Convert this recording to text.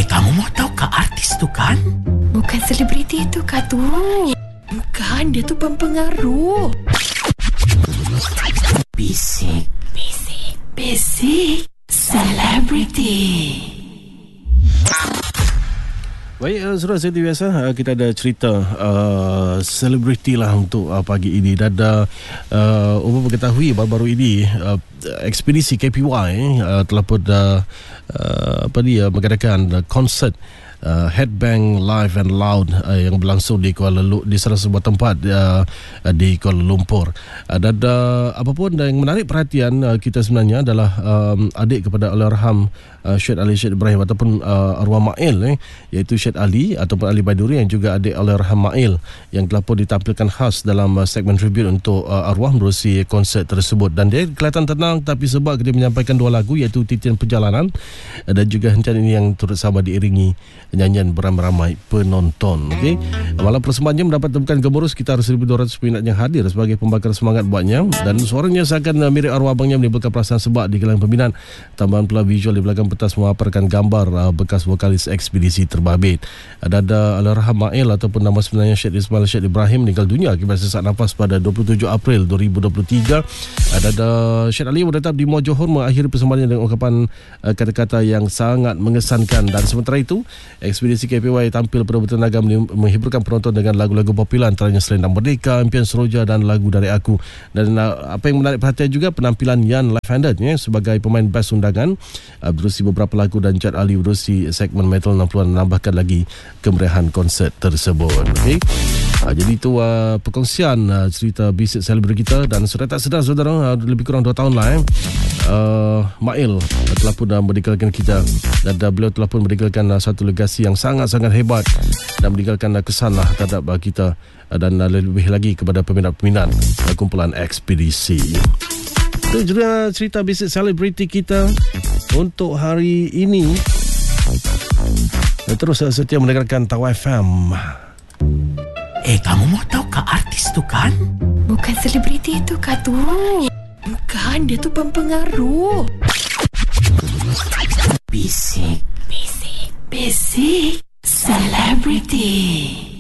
Kamu mau tahu kah artis tu kan? Bukan selebriti tu kah tu? Bukan, dia tu pempengaruh. Bisik Selebriti. Baik, sudah seperti biasa kita ada cerita selebriti lah untuk pagi ini. Dan umum mengetahui baru-baru ini ekspedisi KPY telah pun mengadakan konsert Headbang Live and Loud yang berlangsung di di salah sebuah tempat di Kuala Lumpur. Dan apapun yang menarik perhatian kita sebenarnya adalah adik kepada Allahyarham Syed Ali Syed Ibrahim ataupun arwah Mail, iaitu Syed Ali ataupun Ali Baiduri, yang juga adik Allahyarham Mail, yang telah pun ditampilkan khas dalam segmen tribute untuk arwah menerusi konsert tersebut. Dan dia kelihatan tenang, tapi sebab dia menyampaikan dua lagu, iaitu Titian Perjalanan dan juga Hentian Ini, yang turut sama diiringi nyanyian beramai-ramai penonton. Okey, malam persembahannya mendapat tepukan gemuruh sekitar 1,200 peminat yang hadir sebagai pembakar semangat buatnya, dan suaranya seakan mirip arwah abangnya menimbulkan perasaan sebab di kalangan peminat. Tambahan pula visual di belakang pentas memaparkan gambar bekas vokalis ekspedisi terbabit. Ada Allahyarham Mail ataupun nama sebenarnya Syed Ismail Syed Ibrahim meninggal dunia akibat sesak nafas pada 27 April 2023. Ada Syed Ali menetap di Muar Johor mengakhiri persembahannya dengan ungkapan kata-kata yang sangat mengesankan. Dan sementara itu, ekspedisi KPY tampil pada bertenaga menghiburkan penonton dengan lagu-lagu popular, antaranya Selendang Merdeka, Impian Seroja dan Lagu Dari Aku. Dan apa yang menarik perhatian juga penampilan Yan Left-Handed sebagai pemain bass undangan berusi beberapa lagu, dan Jad Ali berusi segmen metal 60-an menambahkan lagi kemeriahan konsert tersebut. Okey. Jadi itu perkongsian cerita bisik selebriti kita. Dan sudah tak sedar saudara, lebih kurang 2 tahun lah Mail telah pun meninggalkan kita, dan beliau telah pun meninggalkan satu legasi yang sangat-sangat hebat dan meninggalkan kesan lah terhadap kita, dan lebih lagi kepada peminat-peminat kumpulan ekspedisi. Itu juga cerita bisik selebriti kita untuk hari ini. Terus setia mendengarkan Tawai FM. Kamu mau tahu kah artis tu kan? Bukan selebriti tu kah tu? Bukan, dia tu pempengaruh. Bisik Selebriti.